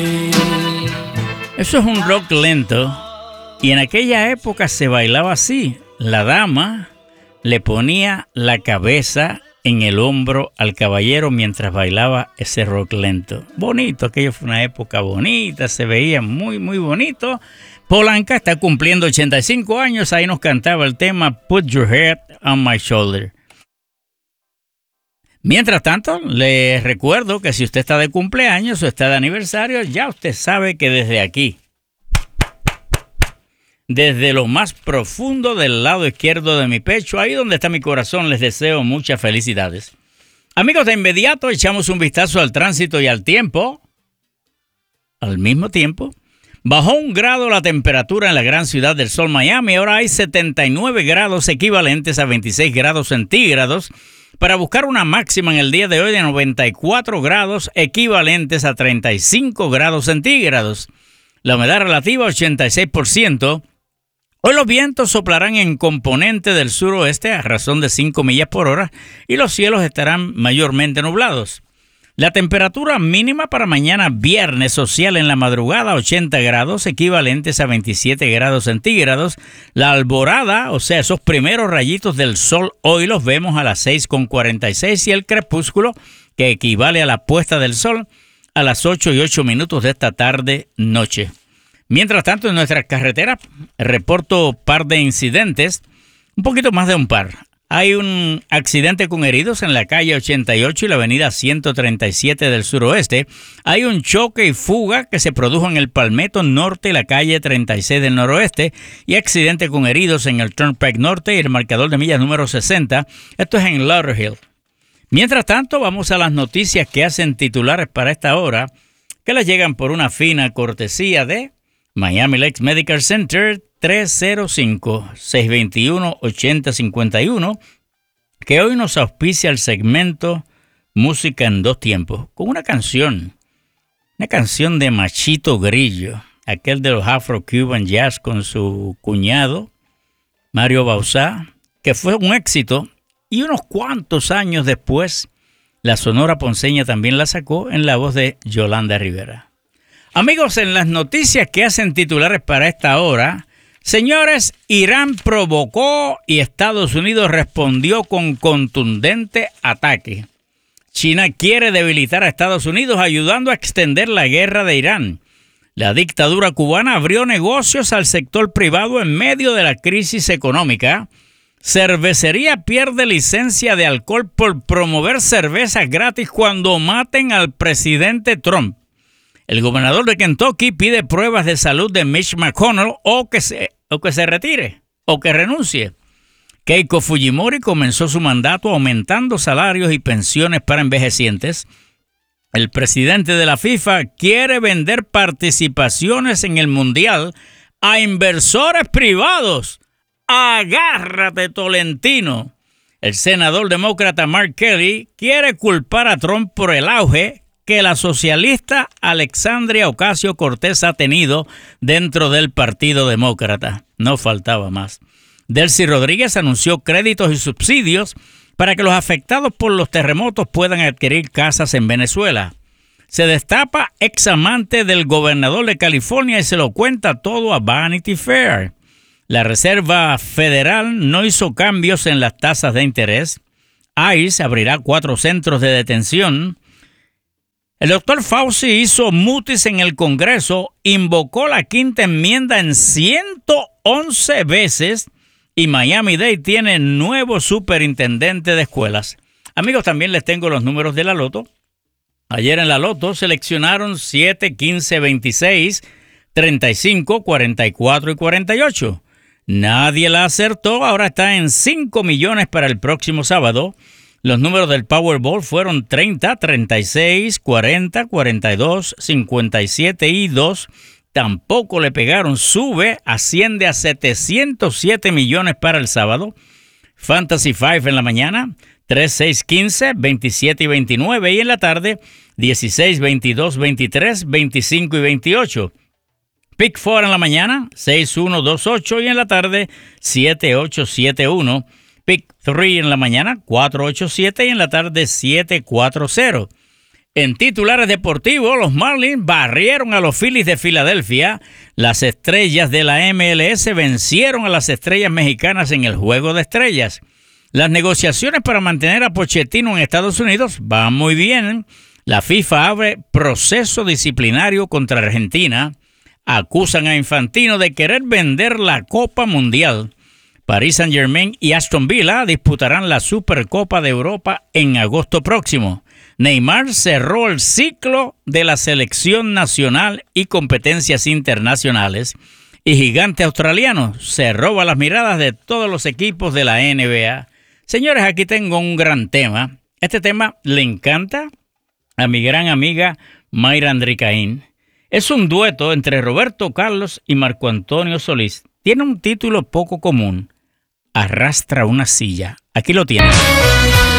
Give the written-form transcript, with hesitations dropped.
Eso es un rock lento y en aquella época se bailaba así. La dama le ponía la cabeza en el hombro al caballero mientras bailaba ese rock lento. Bonito, aquello fue una época bonita, se veía muy, muy bonito. Polanca está cumpliendo 85 años, ahí nos cantaba el tema Put Your Head on My Shoulder. Mientras tanto, les recuerdo que si usted está de cumpleaños o está de aniversario, ya usted sabe que desde aquí, desde lo más profundo del lado izquierdo de mi pecho, ahí donde está mi corazón, les deseo muchas felicidades. Amigos, de inmediato echamos un vistazo al tránsito y al tiempo. Al mismo tiempo, bajó 1 grado la temperatura en la gran ciudad del sol Miami. Ahora hay 79 grados equivalentes a 26 grados centígrados para buscar una máxima en el día de hoy de 94 grados equivalentes a 35 grados centígrados. La humedad relativa 86%. Hoy los vientos soplarán en componente del suroeste a razón de 5 millas por hora y los cielos estarán mayormente nublados. La temperatura mínima para mañana viernes social en la madrugada 80 grados equivalentes a 27 grados centígrados. La alborada, o sea, esos primeros rayitos del sol hoy los vemos a las 6:46 y el crepúsculo, que equivale a la puesta del sol, a las 8:08 de esta tarde noche. Mientras tanto, en nuestras carreteras reporto par de incidentes, un poquito más de un par. Hay un accidente con heridos en la calle 88 y la avenida 137 del suroeste. Hay un choque y fuga que se produjo en el Palmetto Norte y la calle 36 del noroeste. Y accidente con heridos en el Turnpike Norte y el marcador de millas número 60. Esto es en Lauderhill. Mientras tanto, vamos a las noticias que hacen titulares para esta hora, que les llegan por una fina cortesía de Miami Lakes Medical Center, 305-621-8051, que hoy nos auspicia el segmento Música en 2 tiempos, con una canción de Machito Grillo, aquel de los Afro-Cuban Jazz con su cuñado, Mario Bauzá, que fue un éxito, y unos cuantos años después, la Sonora Ponceña también la sacó en la voz de Yolanda Rivera. Amigos, en las noticias que hacen titulares para esta hora, señores, Irán provocó y Estados Unidos respondió con contundente ataque. China quiere debilitar a Estados Unidos ayudando a extender la guerra de Irán. La dictadura cubana abrió negocios al sector privado en medio de la crisis económica. Cervecería pierde licencia de alcohol por promover cervezas gratis cuando maten al presidente Trump. El gobernador de Kentucky pide pruebas de salud de Mitch McConnell o que se retire o que renuncie. Keiko Fujimori comenzó su mandato aumentando salarios y pensiones para envejecientes. El presidente de la FIFA quiere vender participaciones en el Mundial a inversores privados. ¡Agárrate, Tolentino! El senador demócrata Mark Kelly quiere culpar a Trump por el auge que la socialista Alexandria Ocasio-Cortez ha tenido dentro del Partido Demócrata. No faltaba más. Delcy Rodríguez anunció créditos y subsidios para que los afectados por los terremotos puedan adquirir casas en Venezuela. Se destapa examante del gobernador de California y se lo cuenta todo a Vanity Fair. La Reserva Federal no hizo cambios en las tasas de interés. ICE abrirá 4 centros de detención. El doctor Fauci hizo mutis en el Congreso, invocó la 5ª enmienda en 111 veces y Miami-Dade tiene nuevo superintendente de escuelas. Amigos, también les tengo los números de la Loto. Ayer en la Loto seleccionaron 7, 15, 26, 35, 44 y 48. Nadie la acertó, ahora está en 5 millones para el próximo sábado. Los números del Powerball fueron 30, 36, 40, 42, 57 y 2. Tampoco le pegaron. Sube, asciende a 707 millones para el sábado. Fantasy 5 en la mañana, 3, 6, 15, 27 y 29. Y en la tarde, 16, 22, 23, 25 y 28. Pick 4 en la mañana, 6, 1, 2, 8. Y en la tarde, 7, 8, 7, 1. Pick 3 en la mañana, 487 y en la tarde 740. En titulares deportivos, los Marlins barrieron a los Phillies de Filadelfia. Las estrellas de la MLS vencieron a las estrellas mexicanas en el Juego de Estrellas. Las negociaciones para mantener a Pochettino en Estados Unidos van muy bien. La FIFA abre proceso disciplinario contra Argentina. Acusan a Infantino de querer vender la Copa Mundial. Paris Saint-Germain y Aston Villa disputarán la Supercopa de Europa en agosto próximo. Neymar cerró el ciclo de la selección nacional y competencias internacionales. Y gigante australiano se roba las miradas de todos los equipos de la NBA. Señores, aquí tengo un gran tema. Este tema le encanta a mi gran amiga Mayra Andricaín. Es un dueto entre Roberto Carlos y Marco Antonio Solís. Tiene un título poco común. Arrastra una silla. Aquí lo tienen.